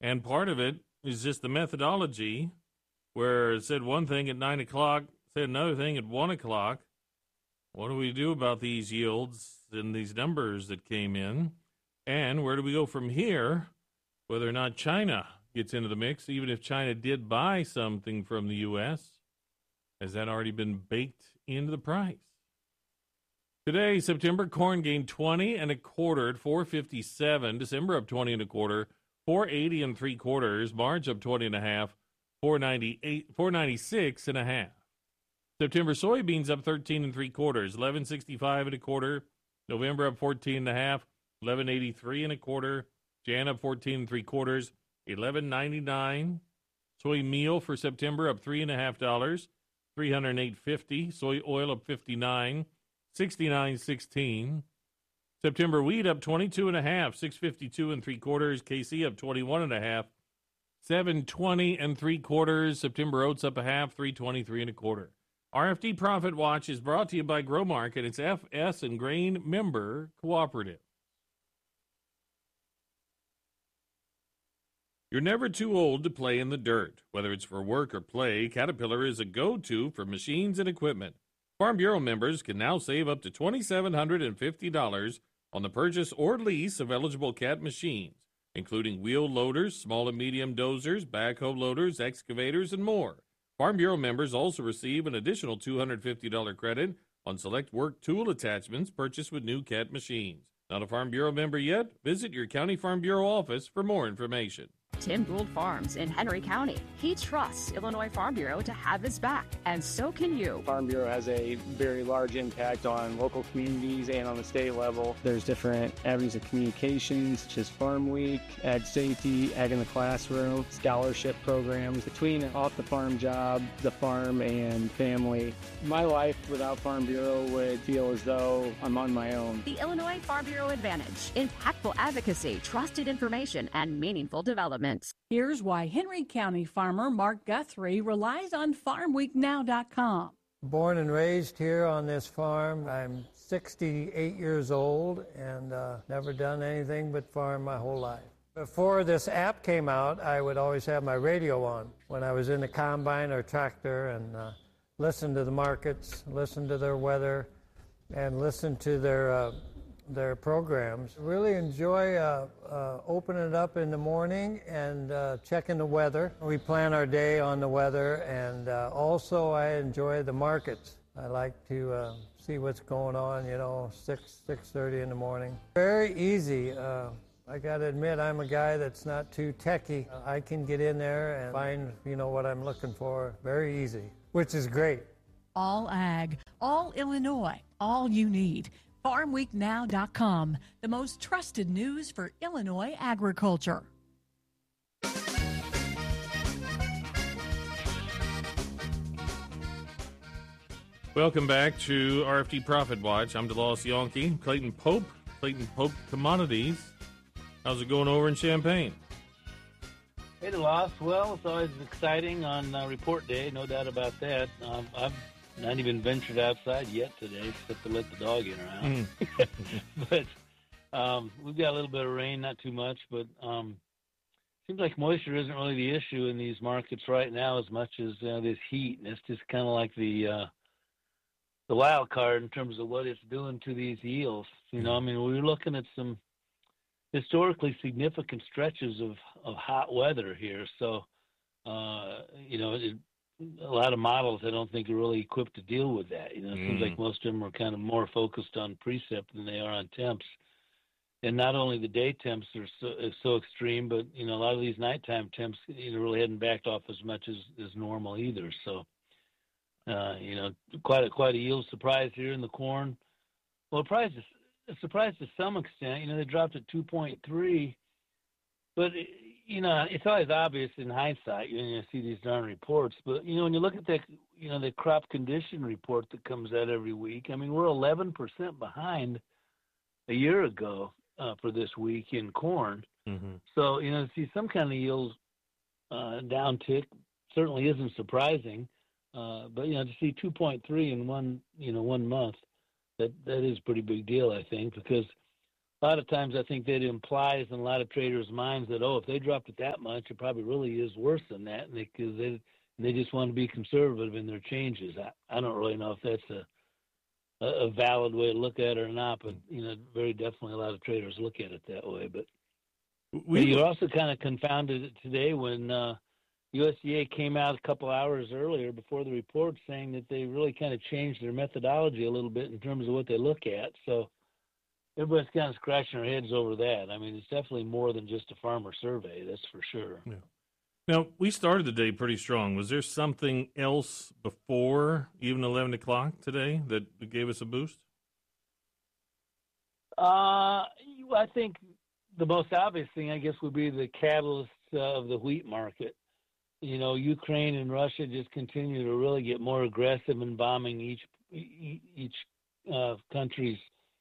And part of it is just the methodology where it said one thing at 9 o'clock, said another thing at 1 o'clock. What do we do about these yields and these numbers that came in? And where do we go from here? Whether or not China gets into the mix, even if China did buy something from the U.S., has that already been baked into the price? Today, September, corn gained 20 and a quarter at 457. December up 20 and a quarter, 480 and 3/4. March up 20 and a half, 496 and a half. September soybeans up 13 and 3/4, 1165 and a quarter. November up 14 and a half, 1183 and a quarter. Jan up 14 and 3/4, 1199. Soy meal for September up $3.50, 308.50. Soy oil up 59, 69.16. September wheat up 22 and a half, 652 and 3/4. KC up 21 and a half, 720 and 3/4. September oats up a half, 323 and a quarter. RFD Profit Watch is brought to you by Growmark and its FS and Grain member cooperative. You're never too old to play in the dirt. Whether it's for work or play, Caterpillar is a go-to for machines and equipment. Farm Bureau members can now save up to $2,750 on the purchase or lease of eligible Cat machines, including wheel loaders, small and medium dozers, backhoe loaders, excavators, and more. Farm Bureau members also receive an additional $250 credit on select work tool attachments purchased with new Cat machines. Not a Farm Bureau member yet? Visit your County Farm Bureau office for more information. Tim Gould Farms in Henry County. He trusts Illinois Farm Bureau to have his back, and so can you. Farm Bureau has a very large impact on local communities and on the state level. There's different avenues of communications, such as Farm Week, Ag Safety, Ag in the Classroom, scholarship programs. Between off-the-farm job, the farm, and family, my life without Farm Bureau would feel as though I'm on my own. The Illinois Farm Bureau Advantage. Impactful advocacy, trusted information, and meaningful development. Here's why Henry County farmer Mark Guthrie relies on FarmWeekNow.com. Born and raised here on this farm. I'm 68 years old and never done anything but farm my whole life. Before this app came out, I would always have my radio on when I was in the combine or tractor and listen to the markets, listen to their weather, and listen to their programs. Really enjoy opening it up in the morning and checking the weather. We plan our day on the weather, and also I enjoy the markets. I like to see what's going on, 6:30 in the morning. Very easy. I got to admit, I'm a guy that's not too techy. I can get in there and find, what I'm looking for very easy, which is great. All ag, all Illinois, all you need. FarmWeekNow.com, the most trusted news for Illinois agriculture. Welcome back to RFD Profit Watch. I'm DeLoss Yonke, Clayton Pope Commodities. How's it going over in Champaign? Hey, DeLoss. Well, it's always exciting on report day, no doubt about that. I've not even ventured outside yet today, except to let the dog in around. But we've got a little bit of rain, not too much, but seems like moisture isn't really the issue in these markets right now as much as this heat. And it's just kind of like the wild card in terms of what it's doing to these yields. We're looking at some historically significant stretches of hot weather here. So, a lot of models I don't think are really equipped to deal with that. It seems like most of them are kind of more focused on precip than they are on temps. And not only the day temps are so extreme, but, a lot of these nighttime temps, really hadn't backed off as much as normal either. So, quite a yield surprise here in the corn. Well, a surprise to some extent. They dropped at 2.3, but it's always obvious in hindsight. You see these darn reports, but when you look at the crop condition report that comes out every week, we're 11% behind a year ago for this week in corn. Mm-hmm. So to see some kind of yield downtick certainly isn't surprising. But to see 2.3 in one month, that is a pretty big deal, I think, because a lot of times I think that implies in a lot of traders' minds that, if they dropped it that much, it probably really is worse than that, and because they just want to be conservative in their changes. I don't really know if that's a valid way to look at it or not, but very definitely a lot of traders look at it that way. But you're also kind of confounded today when USDA came out a couple hours earlier before the report saying that they really kind of changed their methodology a little bit in terms of what they look at. So everybody's kind of scratching their heads over that. I mean, it's definitely more than just a farmer survey, that's for sure. Yeah. Now, we started the day pretty strong. Was there something else before even 11 o'clock today that gave us a boost? I think the most obvious thing, I guess, would be the catalyst of the wheat market. Ukraine and Russia just continue to really get more aggressive in bombing each country's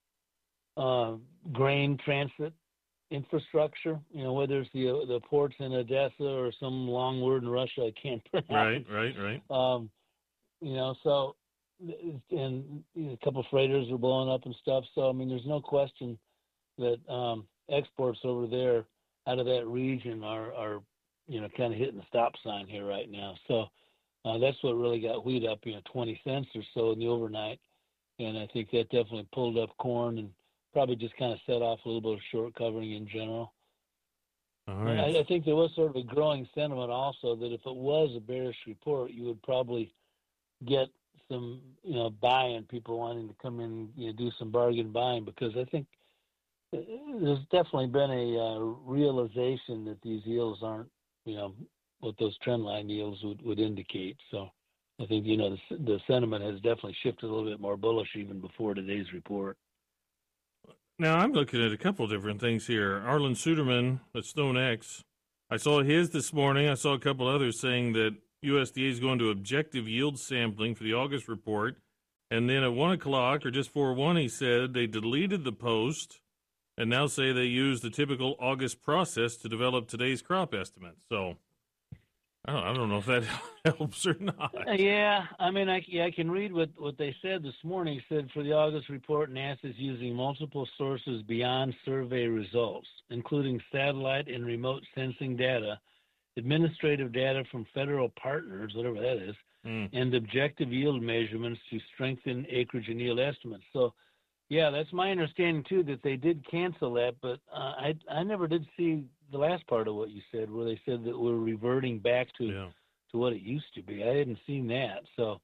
grain transit infrastructure. Whether it's the ports in Odessa or some long word in Russia I can't pronounce. Right. So and a couple of freighters are blowing up and stuff. So I mean, there's no question that exports over there out of that region are kind of hitting the stop sign here right now. So that's what really got wheat up, 20 cents or so in the overnight. And I think that definitely pulled up corn and probably just kind of set off a little bit of short covering in general. All right. I think there was sort of a growing sentiment also that if it was a bearish report, you would probably get some, buy-in, people wanting to come in, do some bargain buying, because I think there's definitely been a realization that these yields aren't, what those trend line yields would indicate. So I think, the sentiment has definitely shifted a little bit more bullish even before today's report. Now, I'm looking at a couple of different things here. Arlen Suderman at StoneX, I saw his this morning. I saw a couple others saying that USDA is going to objective yield sampling for the August report. And then at 1 o'clock, or just 4:01, he said they deleted the post and now say they use the typical August process to develop today's crop estimate. So I don't know if that helps or not. Yeah, I mean, I can read what they said this morning. It said for the August report, NASA is using multiple sources beyond survey results, including satellite and remote sensing data, administrative data from federal partners, whatever that is, and objective yield measurements to strengthen acreage and yield estimates. So, yeah, that's my understanding, too, that they did cancel that, but I never did see the last part of what you said, where they said that we're reverting back to what it used to be. I hadn't seen that. So,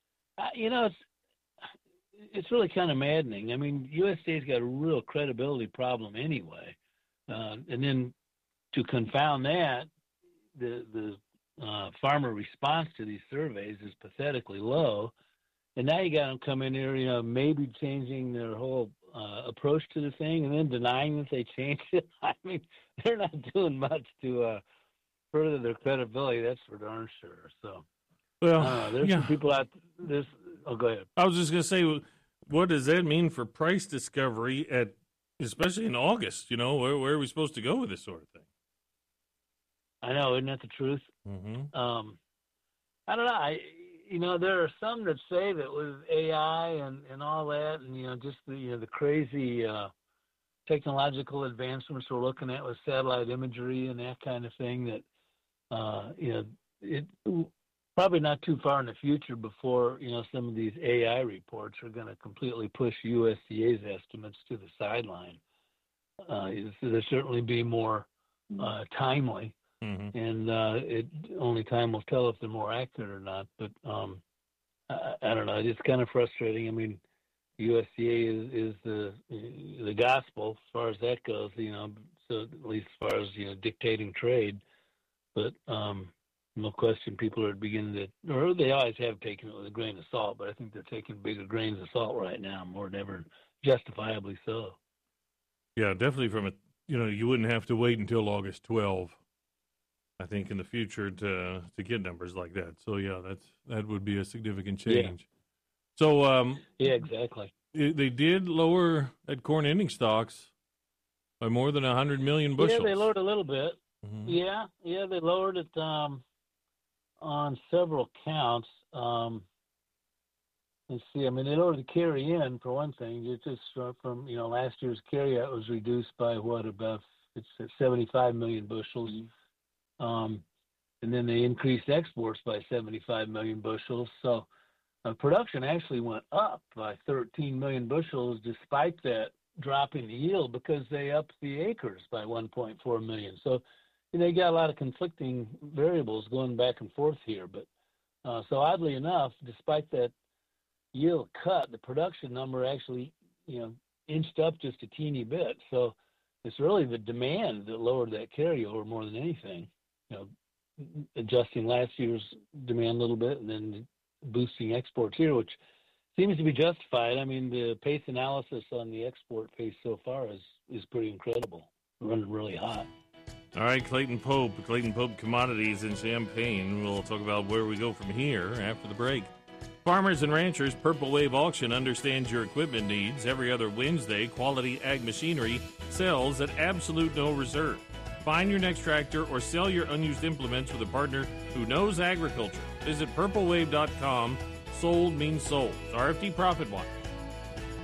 it's really kind of maddening. I mean, USDA's got a real credibility problem anyway. And then to confound that, the farmer response to these surveys is pathetically low. And now you got them come in here, maybe changing their whole approach to the thing and then denying that they changed it. I mean, they're not doing much to further their credibility. That's for darn sure. So, well, there's some people out there. Go ahead. I was just going to say, what does that mean for price discovery especially in August? Where are we supposed to go with this sort of thing? I know, isn't that the truth? Mm-hmm. I don't know. There are some that say that with AI and all that, and just the crazy technological advancements we're looking at with satellite imagery and that kind of thing, that it probably not too far in the future before some of these AI reports are going to completely push USDA's estimates to the sideline. They'll certainly be more timely. Mm-hmm. And only time will tell if they're more accurate or not. But I don't know. It's kind of frustrating. I mean, USDA is the gospel as far as that goes. So at least as far as dictating trade. But no question, people are beginning to, or they always have taken it with a grain of salt. But I think they're taking bigger grains of salt right now, more than ever, justifiably so. Yeah, definitely. From you wouldn't have to wait until August 12. I think in the future to get numbers like that. So yeah, that would be a significant change. Yeah. So yeah, exactly. They did lower at corn ending stocks by more than 100 million bushels. Yeah, they lowered a little bit. Mm-hmm. Yeah, they lowered it on several counts. let's see. I mean, in order to carry in, for one thing, it's just from last year's carry out was reduced by about it's at 75 million bushels, and then they increased exports by 75 million bushels. So production actually went up by 13 million bushels, despite that drop in yield, because they upped the acres by 1.4 million. So they got a lot of conflicting variables going back and forth here. But so oddly enough, despite that yield cut, the production number actually, inched up just a teeny bit. So it's really the demand that lowered that carryover more than anything. Adjusting last year's demand a little bit and then boosting exports here, which seems to be justified. I mean, the pace analysis on the export pace so far is pretty incredible. Running really hot. All right, Clayton Pope Commodities in Champaign. We'll talk about where we go from here after the break. Farmers and Ranchers Purple Wave Auction understands your equipment needs. Every other Wednesday, quality ag machinery sells at absolute no reserve. Find your next tractor or sell your unused implements with a partner who knows agriculture. Visit purplewave.com. Sold means sold. RFD Profit Watch.